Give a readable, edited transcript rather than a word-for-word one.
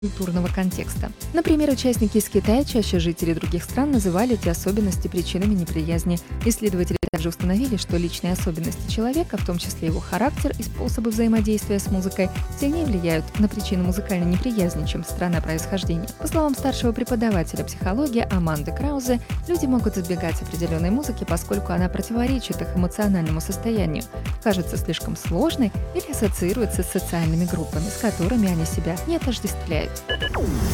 культурного контекста. Например, участники из Китая чаще жителей других стран называли эти особенности причинами неприязни. Исследователи также установили, что личные особенности человека, в том числе его характер и способы взаимодействия с музыкой, сильнее влияют на причину музыкальной неприязни, чем страна происхождения. По словам старшего преподавателя психологии Аманды Краузе, люди могут избегать определенной музыки, поскольку она противоречит их эмоциональному состоянию, кажется слишком сложной или ассоциируется с социальными группами, с которыми они себя не отождествляют.